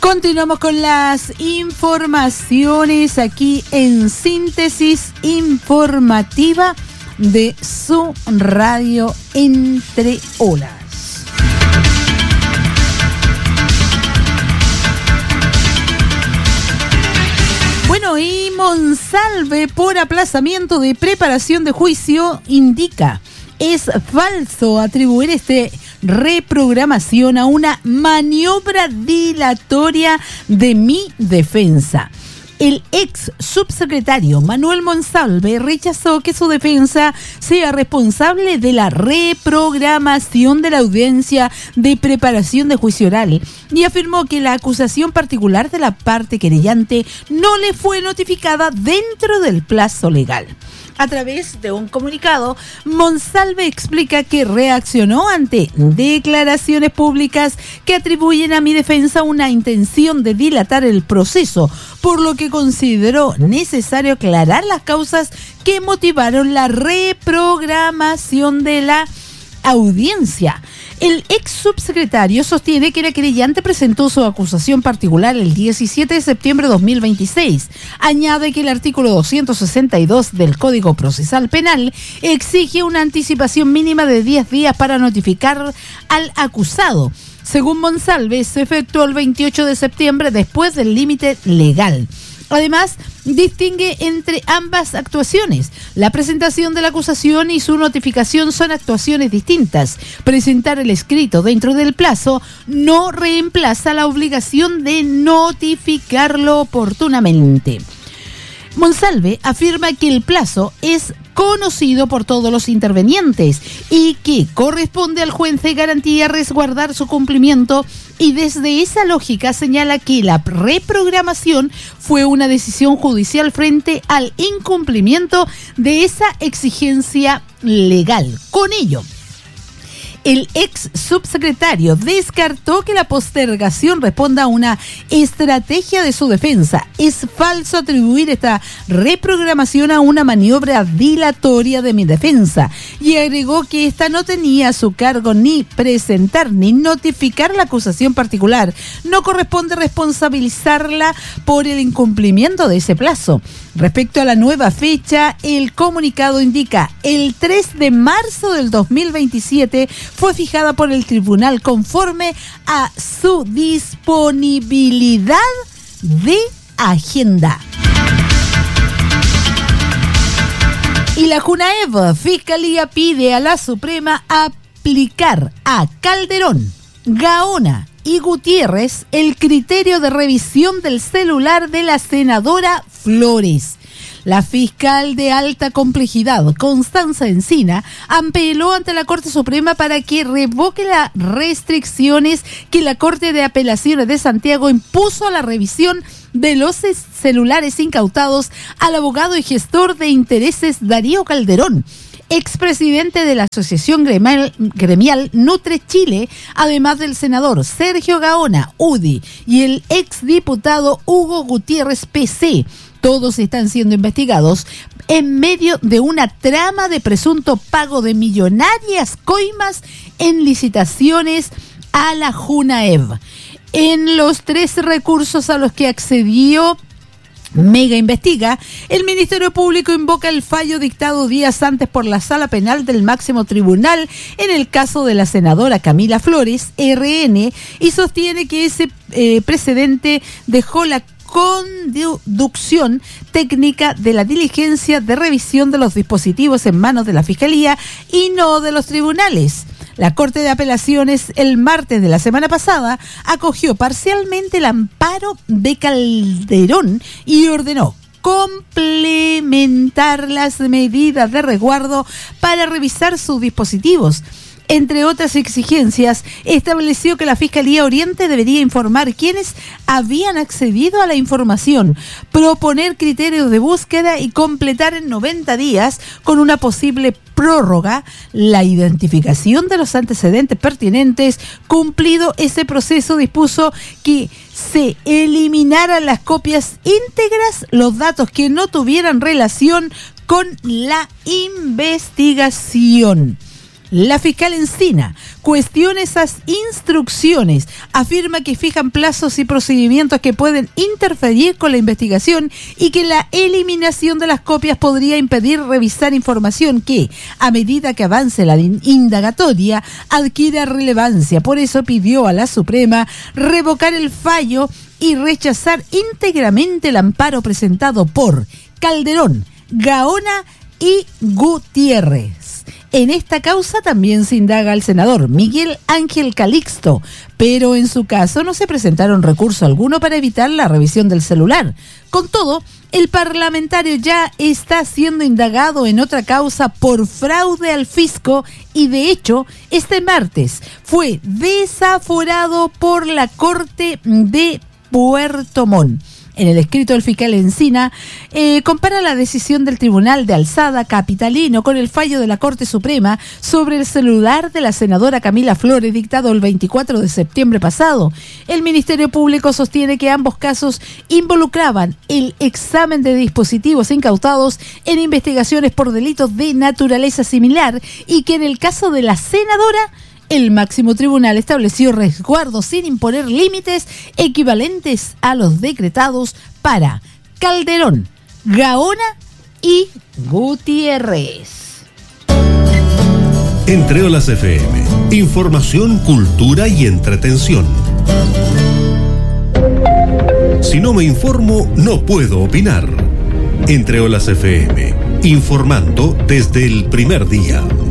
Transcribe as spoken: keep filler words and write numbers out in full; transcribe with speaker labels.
Speaker 1: Continuamos con las informaciones aquí en Síntesis Informativa de su radio Entre Olas. Bueno, y Monsalve, por aplazamiento de preparación de juicio, indica: es falso atribuir este reprogramación a una maniobra dilatoria de mi defensa. El ex subsecretario Manuel Monsalve rechazó que su defensa sea responsable de la reprogramación de la audiencia de preparación de juicio oral y afirmó que la acusación particular de la parte querellante no le fue notificada dentro del plazo legal. A través de un comunicado, Monsalve explica que reaccionó ante declaraciones públicas que atribuyen a mi defensa una intención de dilatar el proceso, por lo que consideró necesario aclarar las causas que motivaron la reprogramación de la audiencia. El ex subsecretario sostiene que la querellante presentó su acusación particular el diecisiete de septiembre de dos mil veintiséis. Añade que el artículo doscientos sesenta y dos del Código Procesal Penal exige una anticipación mínima de diez días para notificar al acusado. Según Monsalve, se efectuó el veintiocho de septiembre después del límite legal. Además, distingue entre ambas actuaciones. La presentación de la acusación y su notificación son actuaciones distintas. Presentar el escrito dentro del plazo no reemplaza la obligación de notificarlo oportunamente. Monsalve afirma que el plazo es conocido por todos los intervenientes y que corresponde al juez de garantía resguardar su cumplimiento, y desde esa lógica señala que la reprogramación fue una decisión judicial frente al incumplimiento de esa exigencia legal. Con ello, el ex subsecretario descartó que la postergación responda a una estrategia de su defensa. Es falso atribuir esta reprogramación a una maniobra dilatoria de mi defensa, y agregó que esta no tenía a su cargo ni presentar ni notificar la acusación particular. No corresponde responsabilizarla por el incumplimiento de ese plazo. Respecto a la nueva fecha, el comunicado indica: el tres de marzo del dos mil veintisiete fue fijada por el tribunal conforme a su disponibilidad de agenda. Y la JUNAEV, Fiscalía pide a la Suprema aplicar a Calderón, Gaona y Gutiérrez el criterio de revisión del celular de la senadora Flores. La fiscal de alta complejidad, Constanza Encina, apeló ante la Corte Suprema para que revoque las restricciones que la Corte de Apelaciones de Santiago impuso a la revisión de los celulares incautados al abogado y gestor de intereses Darío Calderón, expresidente de la Asociación Gremial, Gremial Nutre Chile, además del senador Sergio Gaona, U D I, y el exdiputado Hugo Gutiérrez, P C. Todos están siendo investigados en medio de una trama de presunto pago de millonarias coimas en licitaciones a la JUNAEV. En los tres recursos a los que accedió Mega Investiga, el Ministerio Público invoca el fallo dictado días antes por la Sala Penal del Máximo Tribunal en el caso de la senadora Camila Flores, R N, y sostiene que ese eh, precedente dejó la conducción técnica de la diligencia de revisión de los dispositivos en manos de la Fiscalía y no de los tribunales. La Corte de Apelaciones el martes de la semana pasada acogió parcialmente el amparo de Calderón y ordenó complementar las medidas de resguardo para revisar sus dispositivos. Entre otras exigencias, estableció que la Fiscalía Oriente debería informar quiénes habían accedido a la información, proponer criterios de búsqueda y completar en noventa días, con una posible prórroga, la identificación de los antecedentes pertinentes. Cumplido ese proceso, dispuso que se eliminaran las copias íntegras, los datos que no tuvieran relación con la investigación. La fiscal Encina cuestiona esas instrucciones, afirma que fijan plazos y procedimientos que pueden interferir con la investigación y que la eliminación de las copias podría impedir revisar información que, a medida que avance la indagatoria, adquiera relevancia. Por eso pidió a la Suprema revocar el fallo y rechazar íntegramente el amparo presentado por Calderón, Gaona y Gutiérrez. En esta causa también se indaga al senador Miguel Ángel Calixto, pero en su caso no se presentaron recurso alguno para evitar la revisión del celular. Con todo, el parlamentario ya está siendo indagado en otra causa por fraude al fisco y de hecho este martes fue desaforado por la Corte de Puerto Montt. En el escrito del fiscal Encina, eh, compara la decisión del Tribunal de Alzada capitalino con el fallo de la Corte Suprema sobre el celular de la senadora Camila Flores, dictado el veinticuatro de septiembre pasado. El Ministerio Público sostiene que ambos casos involucraban el examen de dispositivos incautados en investigaciones por delitos de naturaleza similar y que en el caso de la senadora, el máximo tribunal estableció resguardos sin imponer límites equivalentes a los decretados para Calderón, Gaona y Gutiérrez.
Speaker 2: Entre Olas F M, información, cultura y entretención. Si no me informo, no puedo opinar. Entre Olas F M, informando desde el primer día.